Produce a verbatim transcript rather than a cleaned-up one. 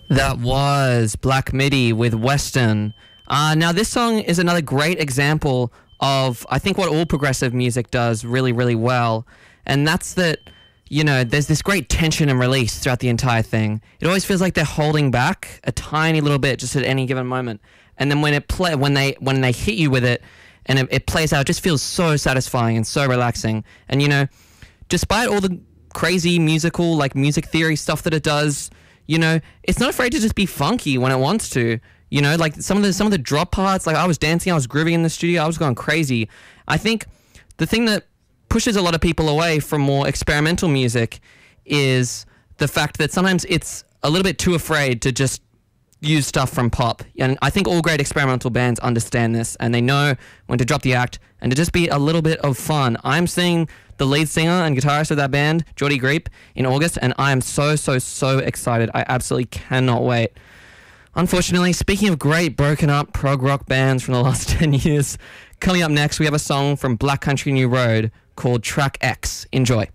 That was Black Midi with Western. Uh, now, this song is another great example of, I think, what all progressive music does really, really well. And that's that, you know, there's this great tension and release throughout the entire thing. It always feels like they're holding back a tiny little bit just at any given moment. And then when it play, when they when they hit you with it and it, it plays out, it just feels so satisfying and so relaxing. And, you know, despite all the crazy musical, like music theory stuff that it does, you know, it's not afraid to just be funky when it wants to. You know, like some of the some of the drop parts, like I was dancing, I was grooving in the studio, I was going crazy. I think the thing that pushes a lot of people away from more experimental music is the fact that sometimes it's a little bit too afraid to just use stuff from pop. And I think all great experimental bands understand this, and they know when to drop the act and to just be a little bit of fun. I'm seeing the lead singer and guitarist of that band, Geordie Greep, in August, and I am so, so, so excited. I absolutely cannot wait. Unfortunately, speaking of great broken up prog rock bands from the last ten years, coming up next we have a song from Black Country New Road called Track X. Enjoy.